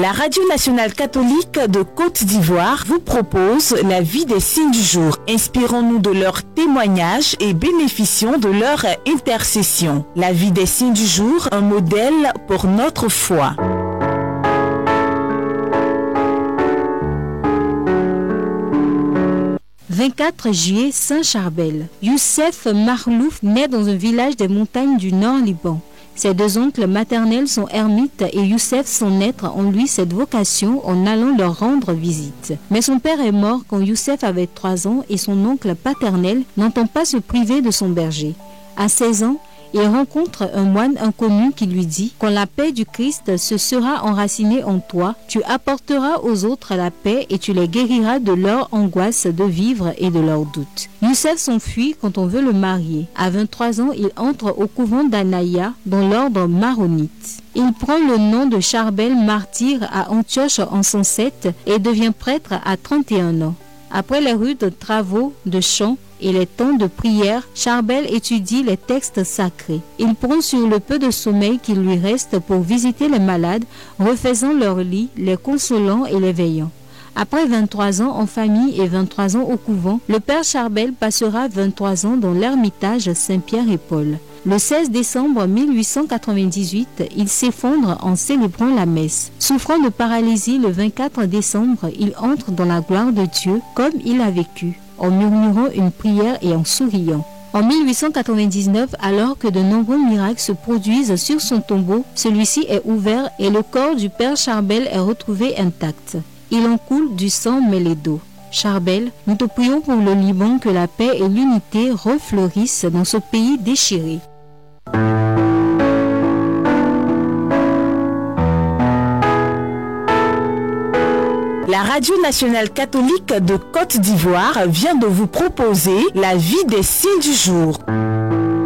La Radio nationale catholique de Côte d'Ivoire vous propose la vie des signes du jour. Inspirons-nous de leurs témoignages et bénéficions de leur intercession. La vie des signes du jour, un modèle pour notre foi. « 24 juillet, Saint-Charbel. Youssef Marlouf naît dans un village des montagnes du Nord Liban. Ses deux oncles maternels sont ermites et Youssef sans naître en lui cette vocation en allant leur rendre visite. Mais son père est mort quand Youssef avait 3 ans et son oncle paternel n'entend pas se priver de son berger. À 16 ans, il rencontre un moine inconnu qui lui dit « Quand la paix du Christ se sera enracinée en toi, tu apporteras aux autres la paix et tu les guériras de leur angoisse de vivre et de leurs doutes. » Youssef s'enfuit quand on veut le marier. À 23 ans, il entre au couvent d'Anaya dans l'ordre maronite. Il prend le nom de Charbel martyr à Antioche en 107 et devient prêtre à 31 ans. Après les rudes travaux de chant et les temps de prière, Charbel étudie les textes sacrés. Il prend sur le peu de sommeil qu'il lui reste pour visiter les malades, refaisant leur lit, les consolant et les veillant. Après 23 ans en famille et 23 ans au couvent, le père Charbel passera 23 ans dans l'ermitage Saint-Pierre et Paul. Le 16 décembre 1898, il s'effondre en célébrant la messe. Souffrant de paralysie le 24 décembre, il entre dans la gloire de Dieu comme il a vécu, en murmurant une prière et en souriant. En 1899, alors que de nombreux miracles se produisent sur son tombeau, celui-ci est ouvert et le corps du père Charbel est retrouvé intact. Il en coule du sang mêlé d'eau. Charbel, nous te prions pour le Liban que la paix et l'unité refleurissent dans ce pays déchiré. La Radio nationale catholique de Côte d'Ivoire vient de vous proposer la vie des signes du jour.